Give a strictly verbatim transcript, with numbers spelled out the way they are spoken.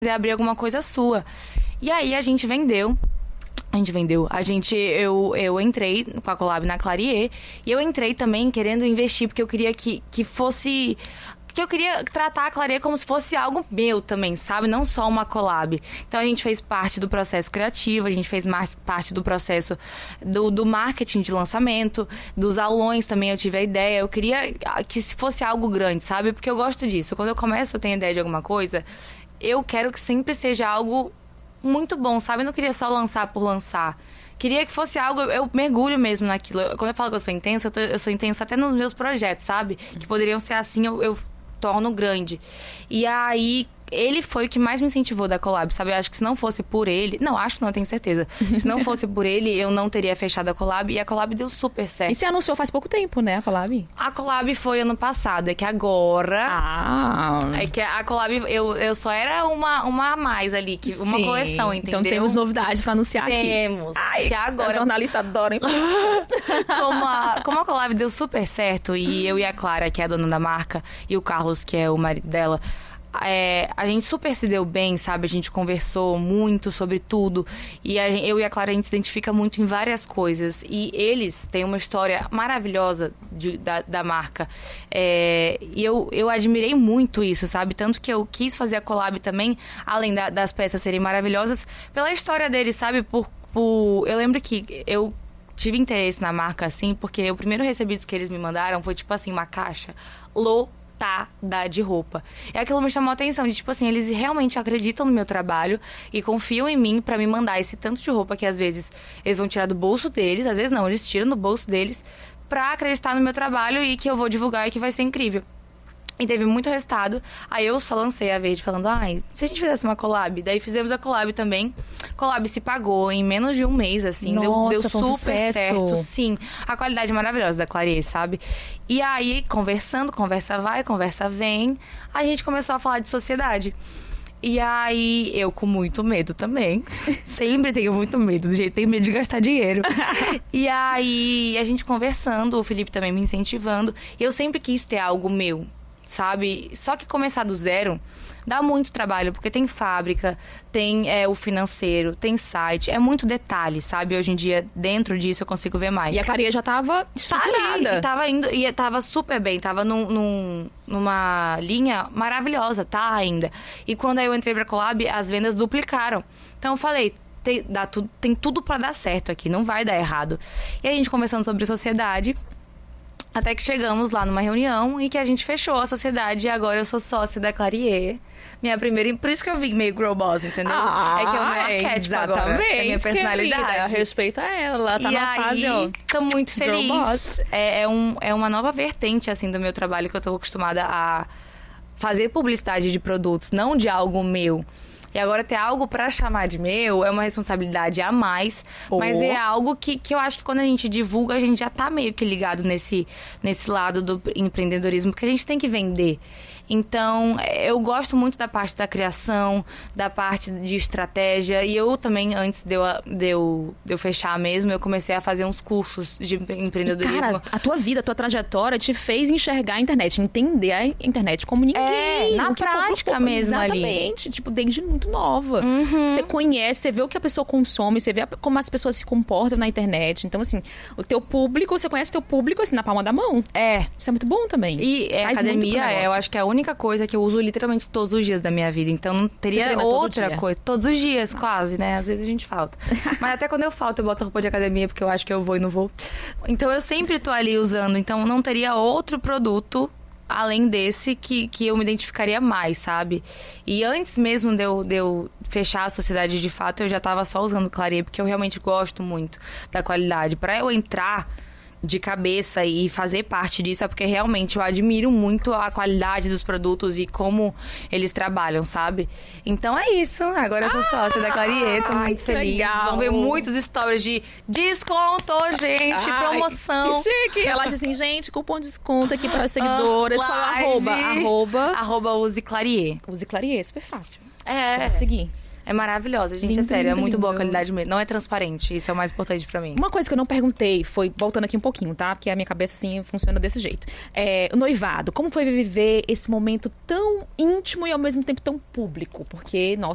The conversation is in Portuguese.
quiser abrir alguma coisa sua. E aí a gente vendeu. A gente vendeu. A gente, eu, eu entrei com a collab na Clarier. E eu entrei também querendo investir, porque eu queria que, que fosse... que eu queria tratar a Clarier como se fosse algo meu também, sabe? Não só uma collab. Então a gente fez parte do processo criativo, a gente fez mar- parte do processo do, do marketing de lançamento, dos aulões também eu tive a ideia. Eu queria que fosse algo grande, sabe? Porque eu gosto disso. Quando eu começo a ter ideia de alguma coisa, eu quero que sempre seja algo muito bom, sabe? Eu não queria só lançar por lançar. Queria que fosse algo, eu mergulho mesmo naquilo. Eu, quando eu falo que eu sou intensa, eu, tô, eu sou intensa até nos meus projetos, sabe? Que poderiam ser assim, eu... eu torno grande. E aí, ele foi o que mais me incentivou da collab, sabe? Eu acho que se não fosse por ele... Não, acho que não, eu tenho certeza. Se não fosse por ele, eu não teria fechado a collab. E a collab deu super certo. E você anunciou faz pouco tempo, né, a collab? A collab foi ano passado. É que agora... Ah! É que a collab, eu, eu só era uma, uma a mais ali. Que, uma Sim. coleção, entendeu? Então temos novidade pra anunciar aqui. Temos. Ai, que agora... a jornalista adora, hein? como, a, como a collab deu super certo, e eu e a Clara, que é a dona da marca, e o Carlos, que é o marido dela... É, a gente super se deu bem, sabe? A gente conversou muito sobre tudo. E a gente, eu e a Clara, a gente se identifica muito em várias coisas. E eles têm uma história maravilhosa de, da, da marca. É, e eu, eu admirei muito isso, sabe? Tanto que eu quis fazer a collab também, além da, das peças serem maravilhosas, pela história deles, sabe? Por, por, eu lembro que eu tive interesse na marca, assim, porque o primeiro recebido que eles me mandaram foi, tipo assim, uma caixa lotada de roupa. E aquilo me chamou a atenção, de tipo assim, eles realmente acreditam no meu trabalho e confiam em mim pra me mandar esse tanto de roupa que às vezes eles vão tirar do bolso deles, às vezes não, eles tiram do bolso deles pra acreditar no meu trabalho e que eu vou divulgar e que vai ser incrível. E teve muito resultado. Aí eu só lancei a verde falando, ai, se a gente fizesse uma collab. Daí fizemos a collab também. Collab se pagou em menos de um mês, assim. Nossa, deu deu foi um super sucesso. certo, sim. A qualidade maravilhosa da Clarier, sabe? E aí, conversando, conversa vai, conversa vem, a gente começou a falar de sociedade. E aí, eu com muito medo também. Sempre tenho muito medo, do jeito tenho medo de gastar dinheiro. E aí, a gente conversando, o Felipe também me incentivando. E eu sempre quis ter algo meu, sabe? Só que começar do zero dá muito trabalho, porque tem fábrica, tem é, o financeiro, tem site, é muito detalhe, sabe? Hoje em dia, dentro disso, eu consigo ver mais. E a Clarier já tava Tá estruturada. ali, e tava indo, e tava super bem, tava num, num, numa linha maravilhosa, tá ainda. E quando eu entrei pra collab, as vendas duplicaram. Então eu falei, tem, dá tudo, tem tudo pra dar certo aqui, não vai dar errado. E a gente conversando sobre sociedade, até que chegamos lá numa reunião e que a gente fechou a sociedade e agora eu sou sócia da Clarier. Minha primeira... Por isso que eu vim meio girl boss, entendeu? Ah, é que é o meu arquétipo agora. É a minha personalidade. Respeita ela, tá e na aí, fase, ó. tô muito girl feliz. boss. É, é, um, é uma nova vertente, assim, do meu trabalho que eu tô acostumada a fazer publicidade de produtos, não de algo meu. E agora ter algo pra chamar de meu é uma responsabilidade a mais, Oh. mas é algo que, que eu acho que quando a gente divulga, a gente já tá meio que ligado nesse, nesse lado do empreendedorismo, porque a gente tem que vender. Então, eu gosto muito da parte da criação, da parte de estratégia. E eu também, antes de eu, de eu, de eu fechar mesmo, eu comecei a fazer uns cursos de empreendedorismo. E, cara, a tua vida, a tua trajetória te fez enxergar a internet, entender a internet como ninguém. É, na O que- prática o- o- mesmo ali. Exatamente, tipo, desde muito nova. Uhum. Você conhece, você vê o que a pessoa consome, você vê a- como as pessoas se comportam na internet. Então, assim, o teu público, você conhece o teu público, assim, na palma da mão. É. Isso é muito bom também. E é, Faz muito pro academia, é, eu negócio. acho que é a única coisa que eu uso literalmente todos os dias da minha vida. Então não Você teria treina todo outra dia? coisa. Todos os dias, quase, né? Às vezes a gente falta. Mas até quando eu falto, eu boto roupa de academia, porque eu acho que eu vou e não vou. Então eu sempre tô ali usando. Então não teria outro produto além desse que, que eu me identificaria mais, sabe? E antes mesmo de eu, de eu fechar a sociedade de fato, eu já tava só usando Clarier, porque eu realmente gosto muito da qualidade. Pra eu entrar de cabeça e fazer parte disso é porque realmente eu admiro muito a qualidade dos produtos e como eles trabalham, sabe? Então é isso. Agora eu sou sócia da Clarier, tô Ai, muito que feliz. legal. Vão ver muitos stories de desconto, gente, Ai, promoção. Que chique. Ela disse assim, gente, cupom de desconto aqui para as seguidoras. Ah, Qual é o live. arroba? Arroba. Arroba use Clarier. Use Clarier, super fácil. É, Pra seguir. é maravilhosa, gente, Lindo, é sério, é lindo, muito boa a lindo. qualidade mesmo. Não é transparente, isso é o mais importante pra mim. Uma coisa que eu não perguntei, foi voltando aqui um pouquinho, tá? Porque a minha cabeça, assim, funciona desse jeito. É, o noivado, como foi viver esse momento tão íntimo e ao mesmo tempo tão público? Porque, nossa,